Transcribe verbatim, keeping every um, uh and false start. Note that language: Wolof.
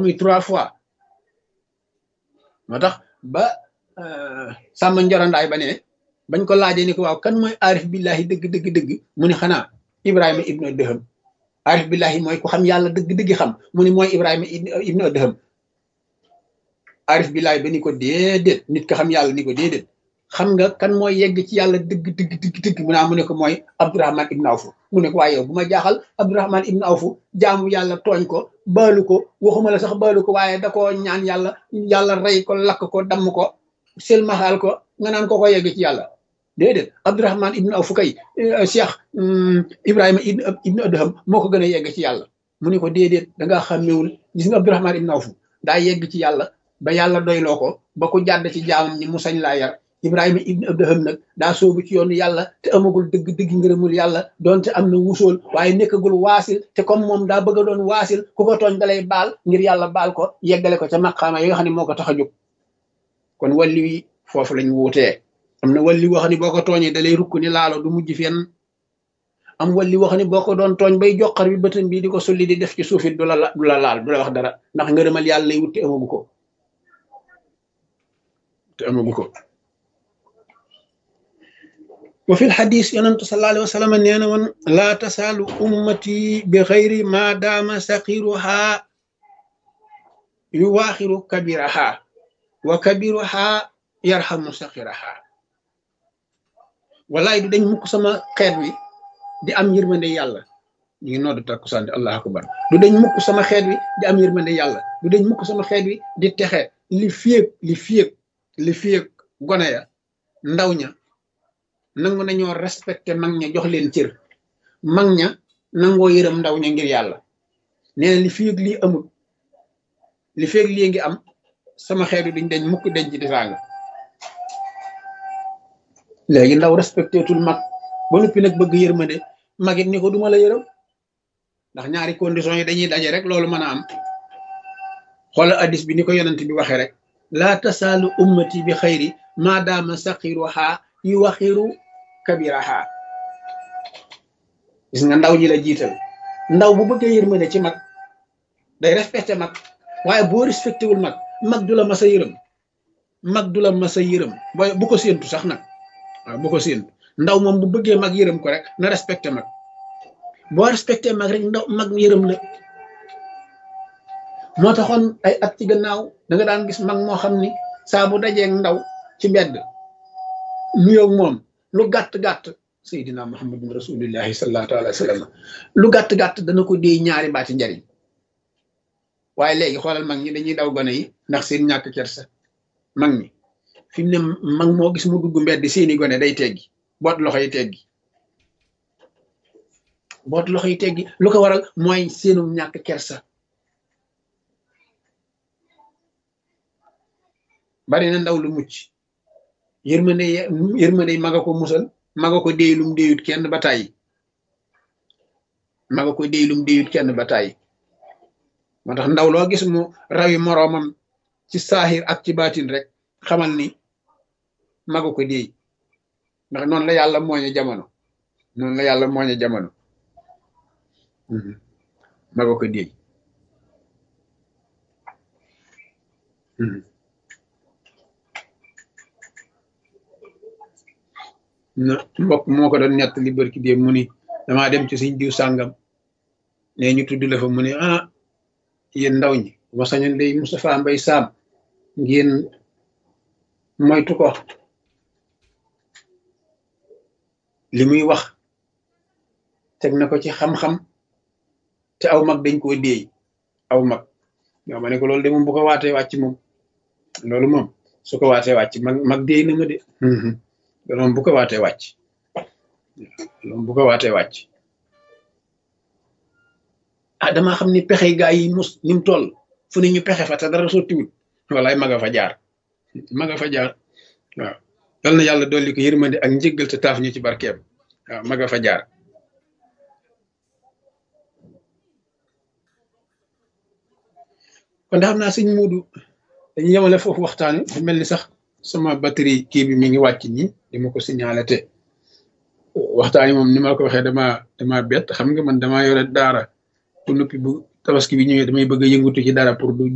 muy trois fois moo tax ba sàmm njorandaay ba ne bañ ko laajee ni ko waaw kan mooy aarif billahi dëgg dëgg dëgg mu ne xanaa Ibrahima ibnu Adham aarif billahi mooy ku xam yàlla dëgg dëgg xam mu ne mooy Ibrahima ibnu Adham aarif billahi ba ni ko déedéet nit ka xam yàlla ni ko déedéet xam nga kan mooy yegg ci yàlla dëgg dëgg dëgg dëgg mu naa mu ne ko mooy Abdurahman ibnu Awfu mu ne ko waaye yow bu ma jaaxal Abdurahman ibnu Awfu jaamu yàlla tooñ ko baalu ko waxuma la sax baalu ko waaye da koo ñaan yàlla yàlla rey ko lakk ko damm ko selmaxaal ko nga naan ko ko yegg ci yàlla déedéet Abdurahman ibnu Awfu kay Cheikh Ibrahima ibnu Adham moo ko gën a yegg ci yàlla mu ne ko déedéet da ngaa xàmmewul gis nga Abdurahman ibnu Awfu daa yegg ci yàlla ba yàlla doyloo ko ba ko jàdd ci jaamam ñi mu sañ laa yar Ibrahima ibnu Adham nag daa soobu ci yoonu yàlla te amagul dëgg dëgg ngërëmul yàlla doonte am na wusool waaye nekkagul waasil te comme moom daa bëgg a doon waasil ku ko tooñ dalay baal ngir yàlla baal ko yeggale ko ca maqaama yi nga xam ne moo ko tax a jóg kon walli wi foofu lañ wuutee am na walli woo xam ne boo ko tooñee dalay rukk ni laalo du mujj fenn am walli woo xam ne boo ko doon tooñ bay joxar bi bëtam bi di ko sulli di def ci suufit du la du la laal du la wax dara ndax ngërëmal yàlla lay wut te amagu ko te amagu ko wa fi lxadis yonentu sallallahu alayhi wa sallam nee na woon laa tasaalu ummati bi xayri ma daama saqiruha yuwaaxiru kabiraha wa kabiruha yarhamu saqiraha walaay du dañ mukk sama xeet wi di am yërmande yàlla ñu ngi noddu takkusaan allahu akbar du dañ mukk sama xeet wi di am yërmande yàlla du dañ mukk sama xeet wi di texe li fiyeg li fiyeg li fiyeg gone ya ndaw ña nangu nañoo respecté mag ña jox leen cër mag ña nangoo yërëm ndaw ña ngir yàlla nee na li fiyeg lii amul li fiyeg lii ngi am sama xeet wi duñ dañ mukk denc di saaga léegi ndaw respecté tul mag ba noppi nag bëgg yërmande magit ni ko duma la yërëm ndax ñaari conditions yi dañuy daje rek loolu mën a am xoolal addis bi ni ko yonent bi waxee rek laa tasaalu ummati bi xayri maadaama saqiruha yu waxiru kabiraha gis nga ndaw ñi la jiital ndaw bu bëggee yërmande ci mag day respecté mag waaye boo respecté wul mag mag du la masa yërëm mag du la masa yërëm booy bu ko séentu sax nag waaw bu ko séentu ndaw moom bu bëggee mag yërëm ko rek na respecté mag boo respecté mag rek ndaw mag yërëm la moo taxoon ay at ci gannaaw da nga daan gis mag moo xam ni saa bu dajeeg ndaw ci mbedd nuyoog moom lu gàtt-gàtt Seydina Muhammadun rasulillahi sallallahu alayhi wa sallam lu gàtt-gàtt dana ko déy ñaari baati njariñ waaye léegi xoolal mag ñi dañuy daw gone yi ndax seen ñàkk kersa mag ñi fi mu ne mag moo gis mu dugg mbedd seeni gone day teggi boot loxo yi teggi boot loxo yi teggi lu ko waral mooy seenum ñàkk kersa bari na ndaw lu mucc yërmande yërmande maga ko musal maga ko déy lum déyut kenn ba tàyyi maga ko déy lum déyut kenn ba tàyyi moo tax ndaw loo gis mu rawi moroomam ci saaxir ak ci baatin rek xamal ni maga ko déy ndax noonu la yàlla mooñe jamono noonu la yàlla mooñe jamono maga ko déy na mbokk moo ko doon ñett li bërki dee mu ni damaa dem ci suñ diw sàngam ne ñu tudd la fa mu ne ah yéen ndaw ñi ma sañoon day Moustapha Mbay Saam ngeen moytu ko li muy wax teg na ko ci xam-xam te aw mag dañ koo déey aw mag yow ma ne ko loolu de moom bu ko waatee wàcc moom loolu moom su ko waatee wàcc mag mag déey na ma de loolu bu ko waatee wàcc loolu bu ko waatee wàcc ah damaa xam ni pexe gaa yi mus ni mu toll fu ne ñu pexe fa te dara sottiwut walaay maga fa jaar maga fa jaar waaw yal na yàlla dolli ko yërmande ak njëggal te taaf ñu ci barkeem waaw maga fa jaar kon da xam naa sëñ Muudu dañu yemale foofu waxtaan wi mel ni sax sama batterie kii bi mi ngi wàcc nii di ma ko signalé te waxtaan yi moom ni ma ko waxee dama dama bett xam nga man dama yore daara bu noppi bu tabaski bi ñëwee damay bëgg a yëngatu ci dara pour du